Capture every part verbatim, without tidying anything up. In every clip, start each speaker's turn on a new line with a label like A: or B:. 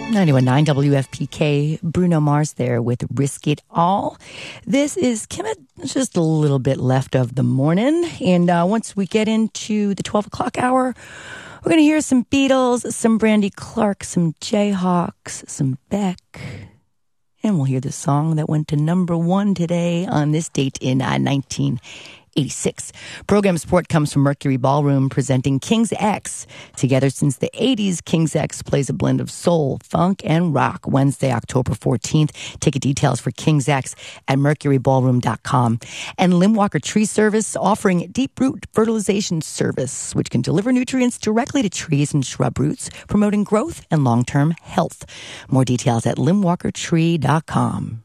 A: ninety-one point nine W F P K, Bruno Mars there with Risk It All. This is Kim, just a little bit left of the morning. And uh, once we get into the twelve o'clock hour, we're going to hear some Beatles, some Brandy Clark, some Jayhawks, some Beck. And we'll hear the song that went to number one today on this date in uh, nineteen eighty-six. Program support comes from Mercury Ballroom, presenting King's X. Together since the eighties, King's X plays a blend of soul, funk, and rock. Wednesday, October fourteenth. Ticket details for King's X at mercury ballroom dot com. And Limwalker Tree Service offering deep root fertilization service, which can deliver nutrients directly to trees and shrub roots, promoting growth and long-term health. More details at limwalker tree dot com.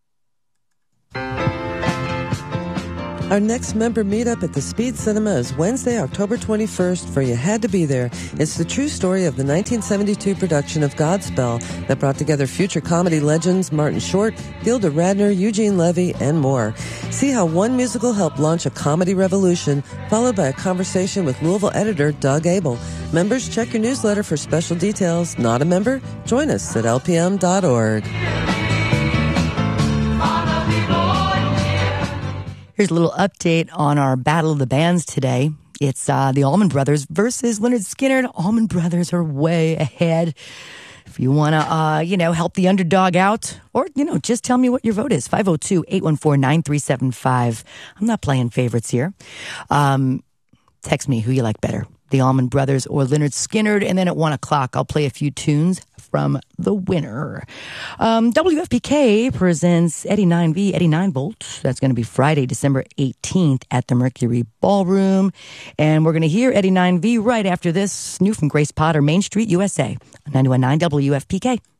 B: Our next member meetup at the Speed Cinema is Wednesday, October twenty-first, for You Had to Be There. It's the true story of the nineteen seventy-two production of Godspell that brought together future comedy legends Martin Short, Gilda Radner, Eugene Levy, and more. See how one musical helped launch a comedy revolution, followed by a conversation with Louisville editor Doug Abel. Members, check your newsletter for special details. Not a member? Join us at L P M dot org.
A: Here's a little update on our Battle of the Bands today. It's uh, the Allman Brothers versus Leonard Skinner. Allman Brothers are way ahead. If you want to, uh, you know, help the underdog out, or, you know, just tell me what your vote is. five oh two, eight one four, nine three seven five. I'm not playing favorites here. Um, text me who you like better, the Allman Brothers or Leonard Skinner. And then at one o'clock, I'll play a few tunes from the winner. Um, W F P K presents Eddie nine V, Eddie nine Volt. That's going to be Friday, December eighteenth at the Mercury Ballroom. And we're going to hear Eddie nine V right after this, new from Grace Potter, Main Street, U S A, ninety-one point nine W F P K.